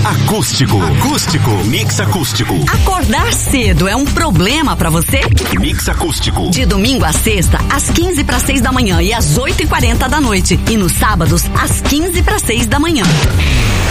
Acústico. Mix acústico. Acordar cedo é um problema pra você? Mix acústico. De domingo a sexta, às 15:06 da manhã e às 8:40 da noite. E nos sábados, às 15:06 da manhã.